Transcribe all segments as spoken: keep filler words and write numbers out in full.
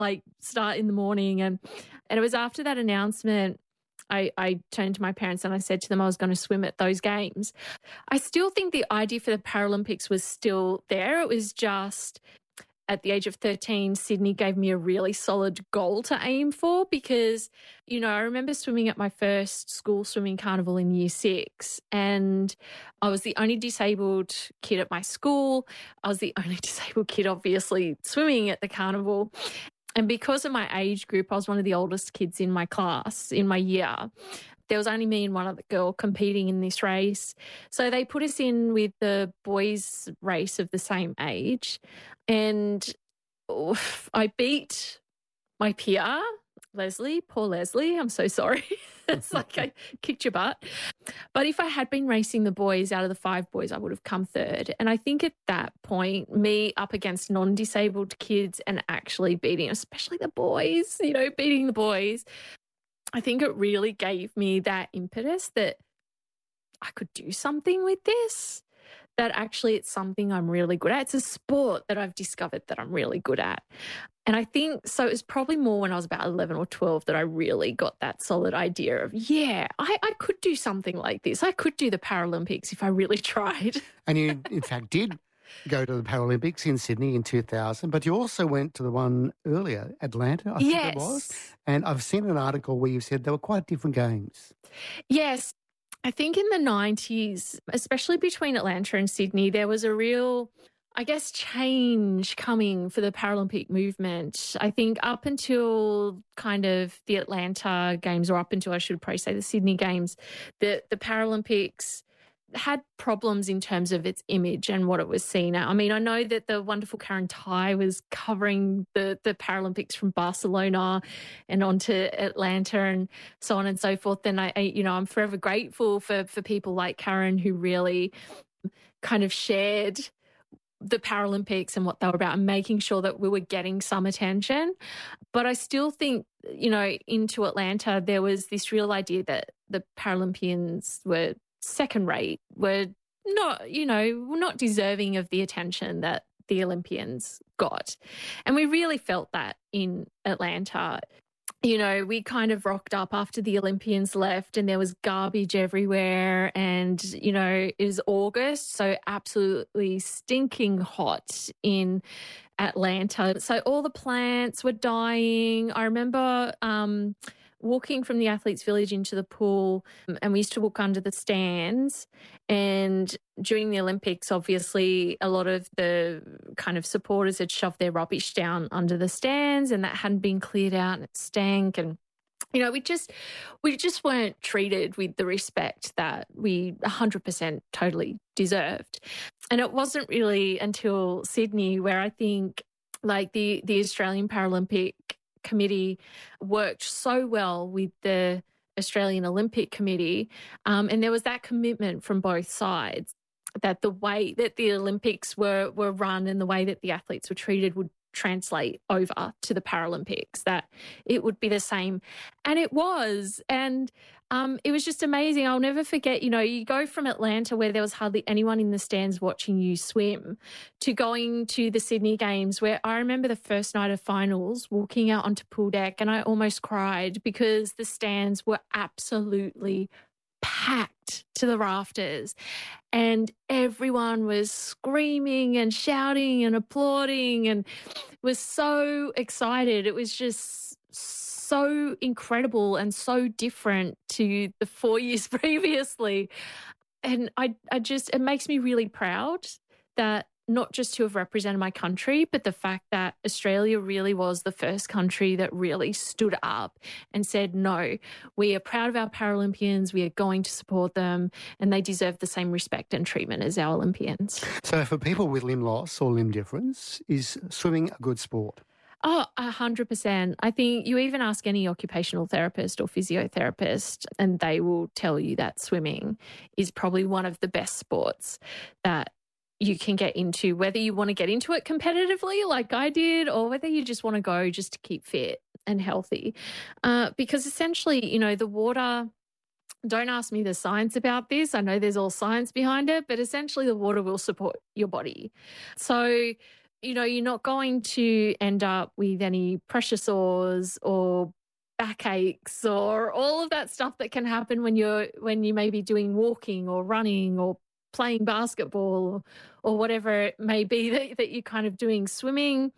like start in the morning. And, and it was after that announcement, I, I turned to my parents and I said to them I was going to swim at those games. I still think the idea for the Paralympics was still there. It was just at the age of thirteen, Sydney gave me a really solid goal to aim for because, you know, I remember swimming at my first school swimming carnival in year six, and I was the only disabled kid at my school. I was the only disabled kid, obviously, swimming at the carnival. And because of my age group, I was one of the oldest kids in my class, in my year. There was only me and one other girl competing in this race. So they put us in with the boys' race of the same age. And oof, I beat my peer, Leslie, poor Leslie. I'm so sorry. It's like I kicked your butt. But if I had been racing the boys out of the five boys, I would have come third. And I think at that point, me up against non-disabled kids and actually beating, especially the boys, you know, beating the boys, I think it really gave me that impetus that I could do something with this, that actually it's something I'm really good at. It's a sport that I've discovered that I'm really good at. And I think, so it was probably more when I was about eleven or twelve that I really got that solid idea of, yeah, I, I could do something like this. I could do the Paralympics if I really tried. And you, in fact, did go to the Paralympics in Sydney in two thousand, but you also went to the one earlier, Atlanta, I think Yes. it was. And I've seen an article where you said they were quite different games. Yes. I think in the nineties, especially between Atlanta and Sydney, there was a real, I guess, change coming for the Paralympic movement. I think up until kind of the Atlanta Games, or up until I should probably say the Sydney Games, the, the Paralympics had problems in terms of its image and what it was seen at. I mean, I know that the wonderful Karen Tai was covering the, the Paralympics from Barcelona and on to Atlanta and so on and so forth. And I, I you know, I'm forever grateful for, for people like Karen who really kind of shared the Paralympics and what they were about and making sure that we were getting some attention. But I still think, you know, into Atlanta, there was this real idea that the Paralympians were second rate, were not, you know, not deserving of the attention that the Olympians got. And we really felt that in Atlanta. You know, we kind of rocked up after the Olympians left and there was garbage everywhere and, you know, it was August, so absolutely stinking hot in Atlanta. So all the plants were dying. I remember um, walking from the Athletes Village into the pool, and we used to walk under the stands. And during the Olympics, obviously, a lot of the kind of supporters had shoved their rubbish down under the stands, and that hadn't been cleared out, and it stank. And you know, we just we just weren't treated with the respect that we one hundred percent totally deserved. And it wasn't really until Sydney where I think, like the the Australian Paralympic Committee worked so well with the Australian Olympic Committee, um, and there was that commitment from both sides that the way that the Olympics were were run and the way that the athletes were treated would translate over to the Paralympics, that it would be the same. And it was. And um, it was just amazing. I'll never forget, you know, you go from Atlanta where there was hardly anyone in the stands watching you swim to going to the Sydney Games where I remember the first night of finals walking out onto pool deck and I almost cried because the stands were absolutely packed to the rafters and everyone was screaming and shouting and applauding and was so excited. It was just so incredible and so different to the four years previously. And I, I just, it makes me really proud that not just to have represented my country, but the fact that Australia really was the first country that really stood up and said, no, we are proud of our Paralympians, we are going to support them, and they deserve the same respect and treatment as our Olympians. So for people with limb loss or limb difference, is swimming a good sport? Oh, a hundred percent. I think you even ask any occupational therapist or physiotherapist and they will tell you that swimming is probably one of the best sports that you can get into, whether you want to get into it competitively like I did or whether you just want to go just to keep fit and healthy. Uh, because essentially, you know, the water, don't ask me the science about this. I know there's all science behind it, but essentially the water will support your body. So you know, you're not going to end up with any pressure sores or backaches or all of that stuff that can happen when you're when you may be doing walking or running or playing basketball or, or whatever it may be that, that you're kind of doing. Swimming,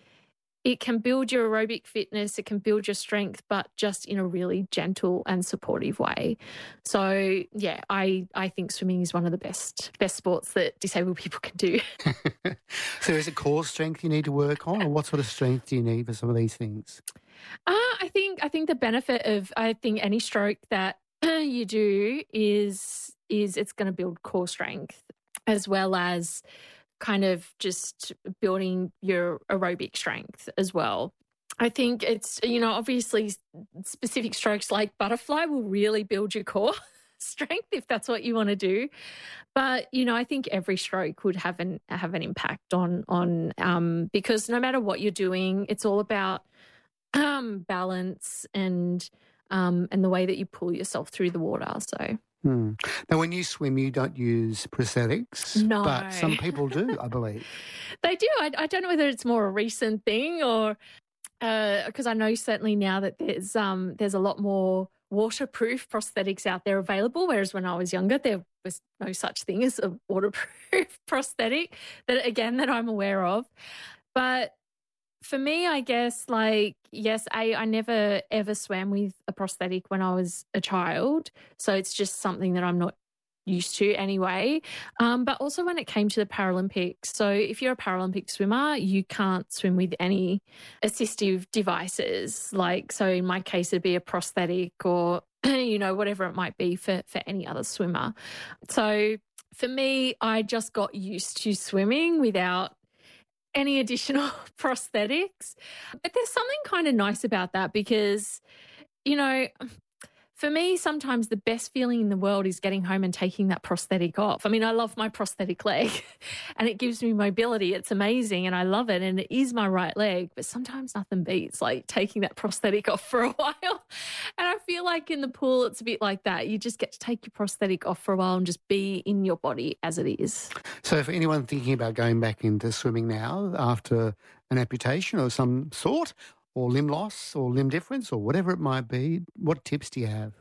it can build your aerobic fitness, it can build your strength, but just in a really gentle and supportive way. So yeah, I, I think swimming is one of the best best sports that disabled people can do. So is it core strength you need to work on, or what sort of strength do you need for some of these things? Uh, I think I think the benefit of I think any stroke that you do is is it's going to build core strength as well as kind of just building your aerobic strength as well. I think it's, you know, obviously specific strokes like butterfly will really build your core strength if that's what you want to do. But, you know, I think every stroke would have an have an impact on on um, because no matter what you're doing, it's all about um, balance and um, and the way that you pull yourself through the water. So. Hmm. Now, when you swim, you don't use prosthetics, No. but some people do, I believe. They do. I, I don't know whether it's more a recent thing or because uh, I know certainly now that there's um there's a lot more waterproof prosthetics out there available, whereas when I was younger, there was no such thing as a waterproof prosthetic that, again, that I'm aware of. But for me, I guess, like, yes, I, I never ever swam with a prosthetic when I was a child. So it's just something that I'm not used to anyway. Um, but also when it came to the Paralympics, so if you're a Paralympic swimmer, you can't swim with any assistive devices. Like, so in my case, it'd be a prosthetic or, you know, whatever it might be for, for any other swimmer. So for me, I just got used to swimming without any additional prosthetics. But there's something kind of nice about that because, you know, for me, sometimes the best feeling in the world is getting home and taking that prosthetic off. I mean, I love my prosthetic leg and it gives me mobility. It's amazing and I love it and it is my right leg, but sometimes nothing beats like taking that prosthetic off for a while. And I feel like in the pool, it's a bit like that. You just get to take your prosthetic off for a while and just be in your body as it is. So for anyone thinking about going back into swimming now after an amputation of some sort, or limb loss or limb difference or whatever it might be, what tips do you have?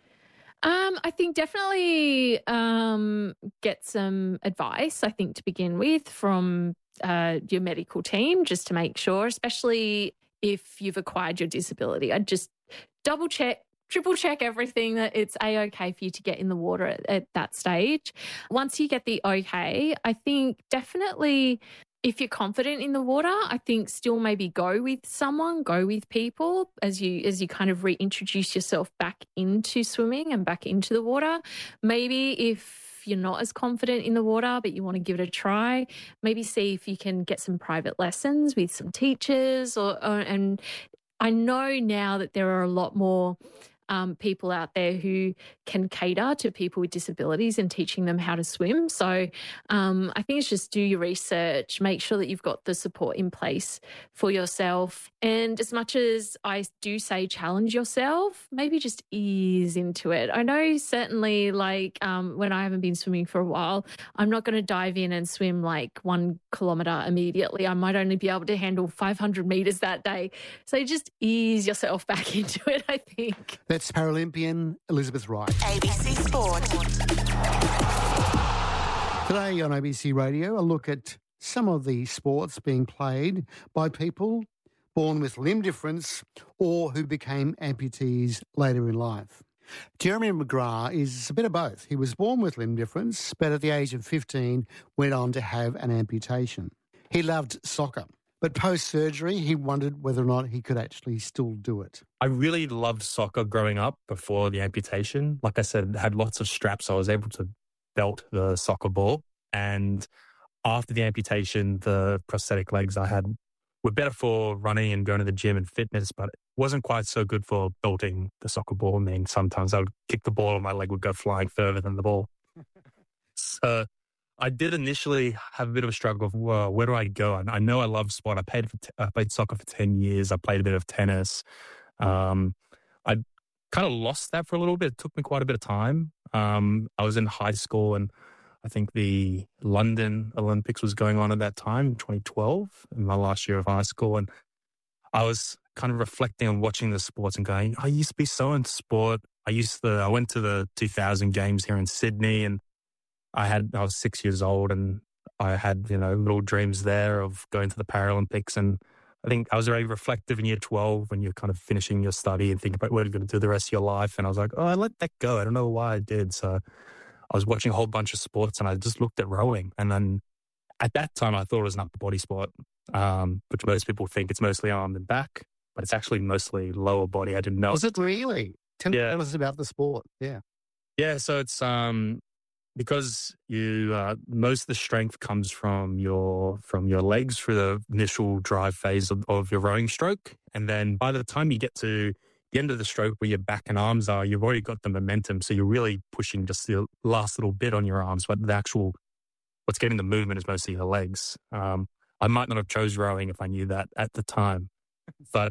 Um, I think definitely um, get some advice, I think, to begin with from uh, your medical team, just to make sure, especially if you've acquired your disability. I'd just double check, triple check everything that it's A-okay for you to get in the water at, at that stage. Once you get the okay, I think definitely if you're confident in the water, I think still maybe go with someone, go with people as you as you kind of reintroduce yourself back into swimming and back into the water. Maybe if you're not as confident in the water, but you want to give it a try, maybe see if you can get some private lessons with some teachers. Or, or and I know now that there are a lot more Um, people out there who can cater to people with disabilities and teaching them how to swim. So um, I think it's just do your research, make sure that you've got the support in place for yourself. And as much as I do say challenge yourself, maybe just ease into it. I know certainly like um, when I haven't been swimming for a while, I'm not going to dive in and swim like one kilometre immediately. I might only be able to handle five hundred metres that day. So just ease yourself back into it, I think. That's Paralympian Elizabeth Wright. A B C Sport. Today on A B C Radio, a look at some of the sports being played by people born with limb difference or who became amputees later in life. Jeremy McGrath is a bit of both. He was born with limb difference, but at the age of fifteen went on to have an amputation. He loved soccer. But post-surgery, he wondered whether or not he could actually still do it. I really loved soccer growing up before the amputation. Like I said, I had lots of straps. So I was able to belt the soccer ball. And after the amputation, the prosthetic legs I had were better for running and going to the gym and fitness, but it wasn't quite so good for belting the soccer ball. I mean, sometimes I would kick the ball and my leg would go flying further than the ball. So I did initially have a bit of a struggle of, whoa, where do I go? I know I love sport. I played, for t- I played soccer for ten years. I played a bit of tennis. Um, I kind of lost that for a little bit. It took me quite a bit of time. Um, I was in high school and I think the London Olympics was going on at that time, twenty twelve, in my last year of high school. And I was kind of reflecting on watching the sports and going, I used to be so into sport. I used to, I went to the two thousand games here in Sydney, and I had, I was six years old, and I had, you know, little dreams there of going to the Paralympics. And I think I was very reflective in year twelve when you're kind of finishing your study and thinking about what you're going to do the rest of your life. And I was like, oh, I let that go. I don't know why I did. So I was watching a whole bunch of sports, and I just looked at rowing. And then at that time, I thought it was an upper body sport, um, which most people think it's mostly arm and back, but it's actually mostly lower body. I didn't know. Was it really? Tell, Yeah. tell us about the sport. Yeah. Yeah, so it's um because you uh, most of the strength comes from your from your legs through the initial drive phase of, of your rowing stroke, and then by the time you get to the end of the stroke where your back and arms are, you've already got the momentum, so you're really pushing just the last little bit on your arms, but the actual what's getting the movement is mostly your legs. Um, I might not have chose rowing if I knew that at the time, but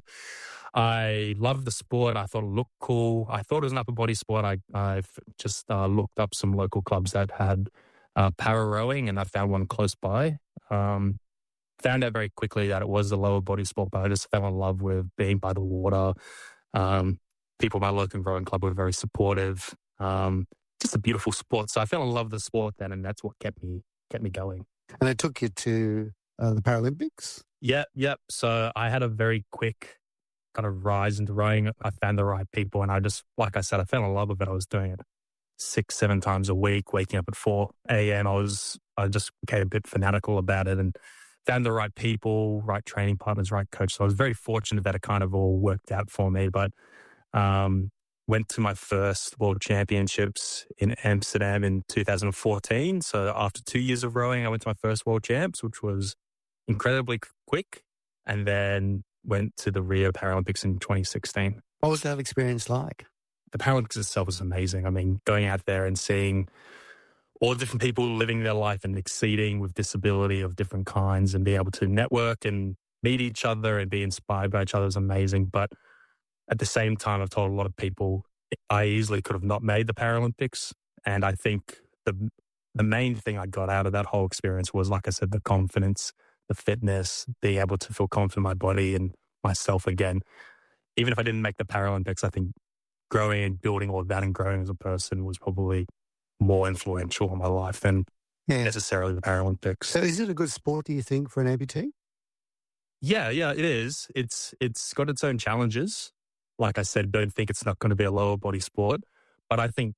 I loved the sport. I thought it looked cool. I thought it was an upper body sport. I I've just uh, looked up some local clubs that had uh, para rowing, and I found one close by. Um, found out very quickly that it was a lower body sport, but I just fell in love with being by the water. Um, people at my local rowing club were very supportive. Um, just a beautiful sport. So I fell in love with the sport then, and that's what kept me kept me going. And they took you to uh, the Paralympics? Yeah, yep. So I had a very quick kind of rise into rowing. I found the right people, and I just, like I said, I fell in love with it. I was doing it six, seven times a week, waking up at four a.m. I was, I just became a bit fanatical about it and found the right people, right training partners, right coach. So I was very fortunate that it kind of all worked out for me. But um, went to my first World Championships in Amsterdam in two thousand fourteen. So after two years of rowing, I went to my first World Champs, which was incredibly quick, and then went to the Rio Paralympics in twenty sixteen. What was that experience like? The Paralympics itself was amazing. I mean, going out there and seeing all the different people living their life and exceeding with disability of different kinds and being able to network and meet each other and be inspired by each other is amazing. But at the same time, I've told a lot of people I easily could have not made the Paralympics. And I think the the main thing I got out of that whole experience was, like I said, the confidence, the fitness, being able to feel confident in my body and myself again. Even if I didn't make the Paralympics, I think growing and building all of that and growing as a person was probably more influential in my life than Yeah. necessarily the Paralympics. So is it a good sport, do you think, for an amputee? Yeah, yeah, it is. It's It's got its own challenges. Like I said, don't think it's not going to be a lower body sport. But I think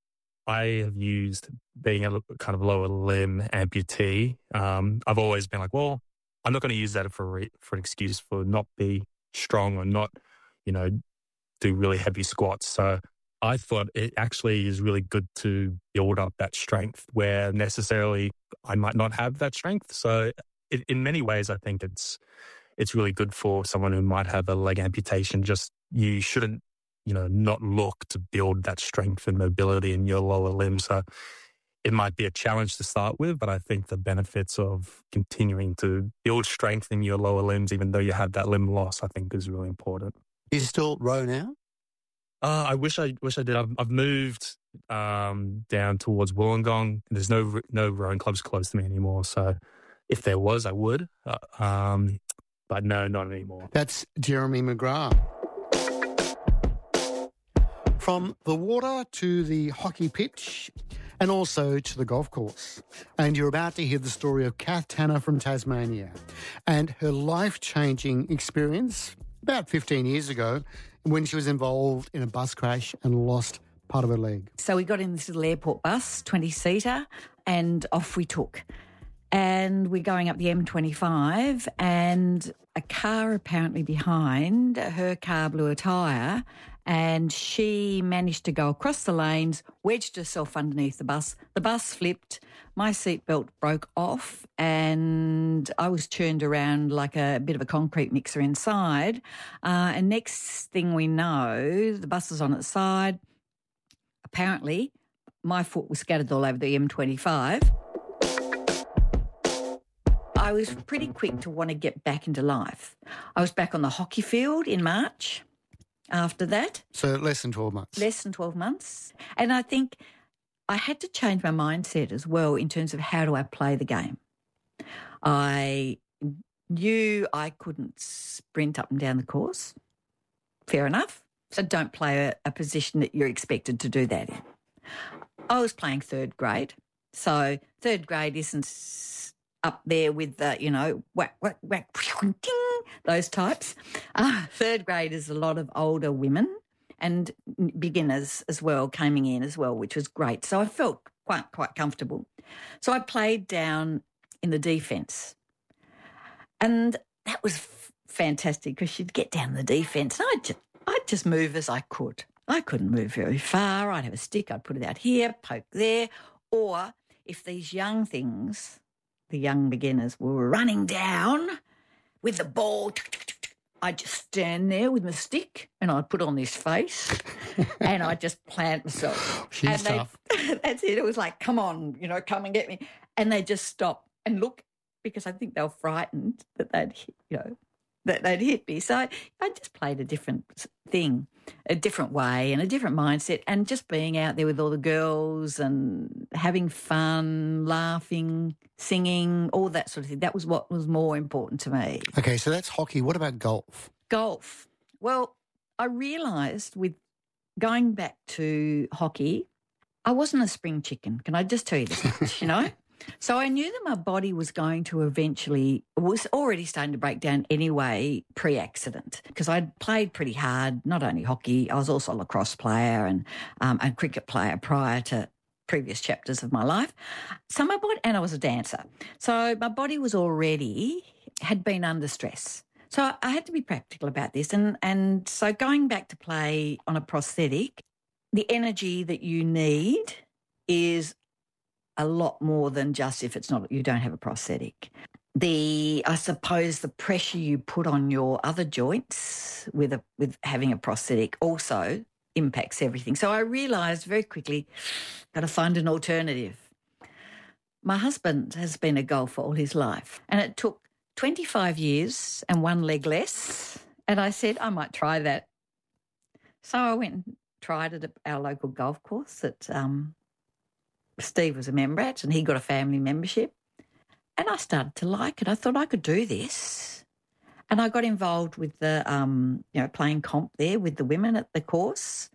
I have used being a kind of lower limb amputee. Um, I've always been like, well, I'm not going to use that for re- for an excuse for not be strong or not, you know, do really heavy squats. So I thought it actually is really good to build up that strength where necessarily I might not have that strength. So it, in many ways, I think it's it's really good for someone who might have a leg amputation. Just you shouldn't, you know, not look to build that strength and mobility in your lower limbs. So it might be a challenge to start with, but I think the benefits of continuing to build strength in your lower limbs, even though you have that limb loss, I think is really important. Do you still row now? Uh, I wish I wish I did. I've, I've moved um, down towards Wollongong. There's no no rowing clubs close to me anymore. So if there was, I would. Uh, um, but no, not anymore. That's Jeremy McGrath. From the water to the hockey pitch and also to the golf course. And you're about to hear the story of Kath Tanner from Tasmania and her life-changing experience about fifteen years ago when she was involved in a bus crash and lost part of her leg. So we got in this little airport bus, twenty-seater, and off we took. And we're going up the M twenty-five and a car apparently behind, her car blew a tyre and she managed to go across the lanes, wedged herself underneath the bus. The bus flipped, my seatbelt broke off and I was turned around like a bit of a concrete mixer inside. Uh, and next thing we know, the bus was on its side. Apparently, my foot was scattered all over the M twenty-five. I was pretty quick to want to get back into life. I was back on the hockey field in March after that. So less than twelve months. Less than twelve months. And I think I had to change my mindset as well in terms of how do I play the game. I knew I couldn't sprint up and down the course. Fair enough. So don't play a, a position that you're expected to do that in. I was playing third grade. So third grade isn't up there with the, you know, whack, whack, whack, ding, those types. Uh, third grade is a lot of older women and beginners as well coming in as well, which was great. So I felt quite quite comfortable. So I played down in the defence. And that was f- fantastic because she'd get down the defence and I'd just, I'd just move as I could. I couldn't move very far. I'd have a stick, I'd put it out here, poke there. Or if these young things, the young beginners, were running down with the ball, I'd just stand there with my stick and I'd put on this face and I'd just plant myself. She's and tough. That's it. It was like, come on, you know, come and get me. And they'd just stop and look because I think they were frightened that they'd, you know, that they'd hit me. So I just played a different thing, a different way and a different mindset and just being out there with all the girls and having fun, laughing, singing, all that sort of thing. That was what was more important to me. Okay, so that's hockey. What about golf? Golf. Well, I realised with going back to hockey, I wasn't a spring chicken. Can I just tell you this much, you know? So I knew that my body was going to eventually, was already starting to break down anyway pre-accident because I'd played pretty hard, not only hockey, I was also a lacrosse player and um, a cricket player prior to previous chapters of my life. So my body, and I was a dancer. So my body was already, had been under stress. So I had to be practical about this. And, and so going back to play on a prosthetic, the energy that you need is a lot more than just if it's not, you don't have a prosthetic. The, I suppose the pressure you put on your other joints with a, with having a prosthetic also impacts everything. So I realised very quickly, got to find an alternative. My husband has been a golfer all his life and it took twenty-five years and one leg less. And I said, I might try that. So I went and tried it at our local golf course that um, Steve was a member at and he got a family membership. And I started to like it. I thought I could do this. And I got involved with the, um, you know, playing comp there with the women at the course.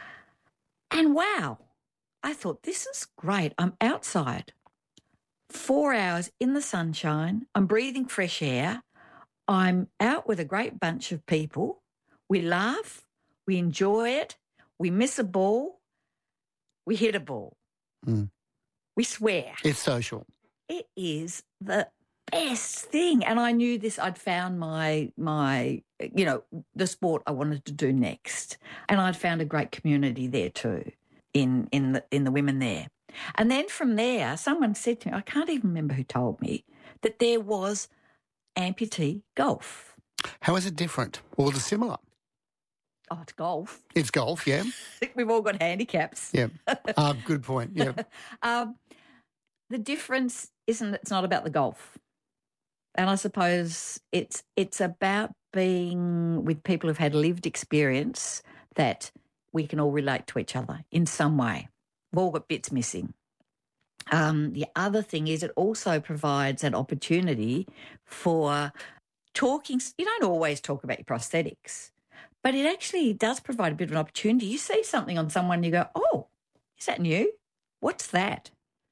And wow, I thought this is great. I'm outside, four hours in the sunshine. I'm breathing fresh air. I'm out with a great bunch of people. We laugh. We enjoy it. We miss a ball. We hit a ball. Mm. We swear. It's social. It is the best thing. And I knew this, I'd found my, my, you know, the sport I wanted to do next. And I'd found a great community there too in, in, the, in the women there. And then from there, someone said to me, I can't even remember who told me, that there was amputee golf. How is it different or the similar? Oh, it's golf. It's golf, yeah. We've all got handicaps. Yeah. Uh, good point, yeah. um, the difference isn't, it's not about the golf. And I suppose it's it's about being with people who've had lived experience that we can all relate to each other in some way. We've all got bits missing. Um, the other thing is it also provides an opportunity for talking. You don't always talk about your prosthetics, but it actually does provide a bit of an opportunity. You see something on someone, you go, oh, is that new? What's that?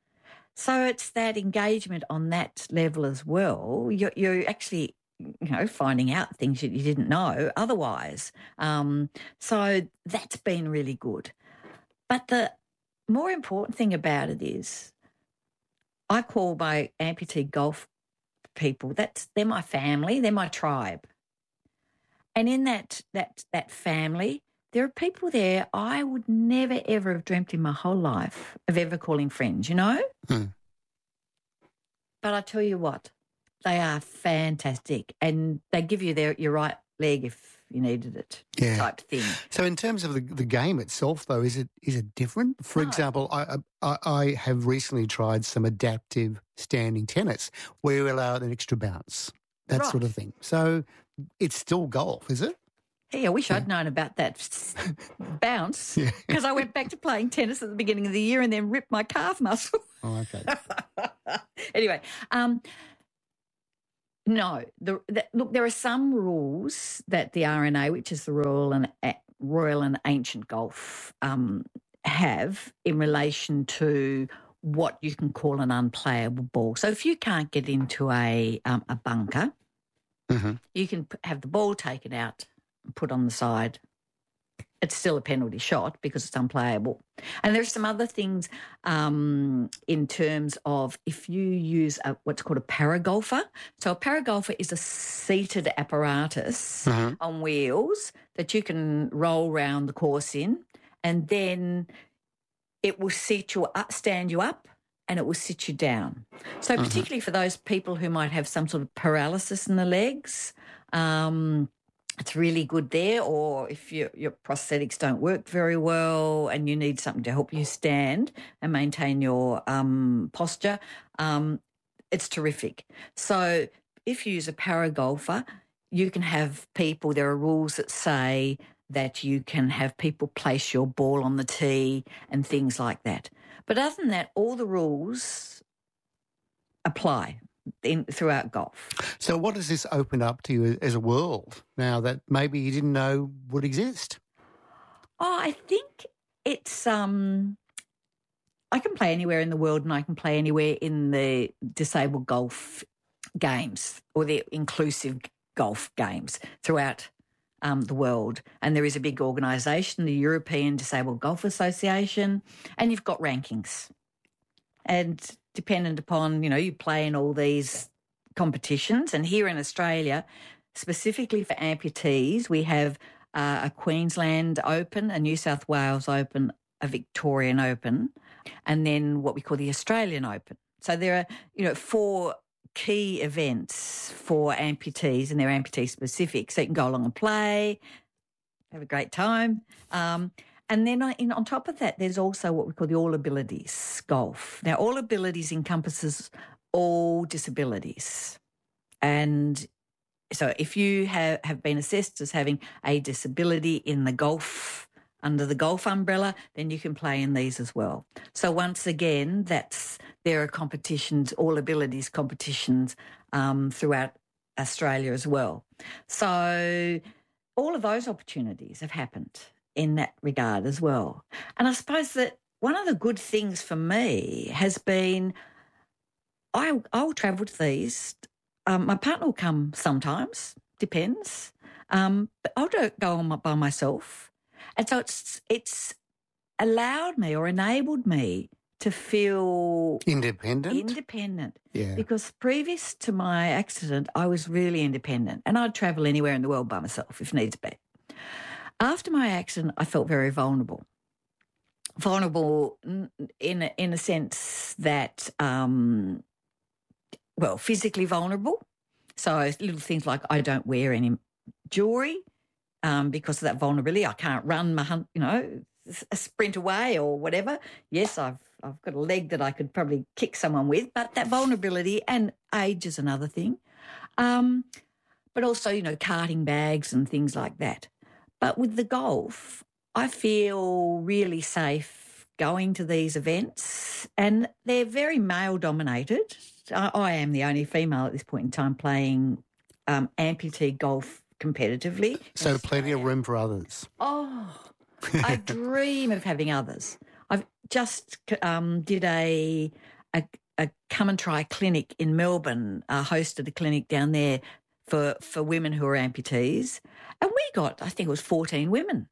So it's that engagement on that level as well. You're, you're actually, you know, finding out things that you didn't know otherwise. Um, so that's been really good. But the more important thing about it is I call my amputee golf people, that's they're my family, they're my tribe. And in that that that family, there are people there I would never, ever have dreamt in my whole life of ever calling friends, you know? Hmm. But I tell you what, they are fantastic and they give you their your right leg if you needed it Yeah. type thing. So in terms of the, the game itself, though, is it is it different? For No. example, I, I I have recently tried some adaptive standing tennis where you allow an extra bounce, that Right. sort of thing. So it's still golf, is it? Hey, I wish I'd known about that bounce because Yeah. I went back to playing tennis at the beginning of the year and then ripped my calf muscle. Oh, okay. Anyway, um, no. The, the, look, there are some rules that the R N A, which is the Royal and Royal and Ancient Golf, um, have in relation to what you can call an unplayable ball. So if you can't get into a um, a bunker, Mm-hmm. you can p- have the ball taken out and put on the side. It's still a penalty shot because it's unplayable. And there's some other things um, in terms of if you use a, what's called a paragolfer. So a paragolfer is a seated apparatus Mm-hmm. on wheels that you can roll round the course in, and then it will sit you up, stand you up, and it will sit you down. So Mhm. particularly for those people who might have some sort of paralysis in the legs, um, it's really good there. Or if your, your prosthetics don't work very well and you need something to help you stand and maintain your um, posture, um, it's terrific. So if you use a paragolfer, you can have people, there are rules that say that you can have people place your ball on the tee and things like that. But other than that, all the rules apply in, throughout golf. So what does this open up to you as a world now that maybe you didn't know would exist? Oh, I think it's um, I can play anywhere in the world, and I can play anywhere in the disabled golf games or the inclusive golf games throughout um, the world. And there is a big organisation, the European Disabled Golf Association, and you've got rankings. And dependent upon, you know, you play in all these competitions. And here in Australia, specifically for amputees, we have uh, a Queensland Open, a New South Wales Open, a Victorian Open, and then what we call the Australian Open. So there are, you know, four key events for amputees, and they're amputee specific. So you can go along and play, have a great time. Um, and then on, on top of that, there's also what we call the All Abilities Golf. Now, All Abilities encompasses all disabilities. And so if you have, have been assessed as having a disability in the golf, under the golf umbrella, then you can play in these as well. So once again, that's there are competitions, All Abilities competitions um, throughout Australia as well. So all of those opportunities have happened in that regard as well. And I suppose that one of the good things for me has been I, I'll travel to these. Um, my partner will come sometimes, depends. Um, but I'll do, go on by myself. And so it's it's allowed me or enabled me to feel Independent? independent. Yeah. Because previous to my accident, I was really independent and I'd travel anywhere in the world by myself if needs be. After my accident, I felt very vulnerable. Vulnerable in a, in a sense that, um, well, physically vulnerable. So little things like I don't wear any jewellery um, because of that vulnerability. I can't run my, you know, a sprint away or whatever. Yes, I've I've got a leg that I could probably kick someone with, but that vulnerability and age is another thing. Um, but also, you know, carting bags and things like that. But with the golf, I feel really safe going to these events, and they're very male-dominated. I, I am the only female at this point in time playing um, amputee golf competitively. So plenty of room for others. Oh, I dream of having others. I've just um, did a, a a come and try clinic in Melbourne. Uh, hosted a clinic down there for for women who are amputees, and we got I think it was fourteen women.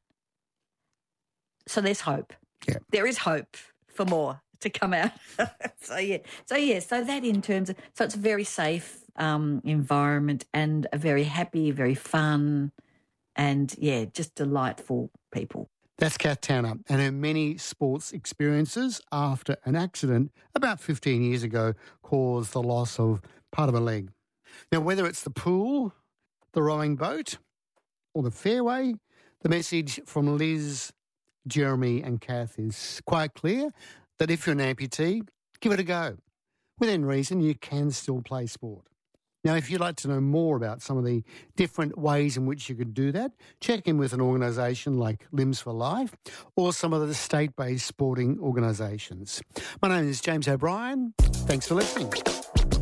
So there's hope. Yeah, there is hope for more to come out. so yeah, so yeah, so that in terms of so it's a very safe um, environment and a very happy, very fun, and yeah, just delightful people. That's Kath Tanner and her many sports experiences after an accident about fifteen years ago caused the loss of part of a leg. Now, whether it's the pool, the rowing boat, or the fairway, the message from Liz, Jeremy and Kath is quite clear that if you're an amputee, give it a go. Within reason, you can still play sport. Now, if you'd like to know more about some of the different ways in which you could do that, check in with an organisation like Limbs for Life or some of the state-based sporting organisations. My name is James O'Brien. Thanks for listening.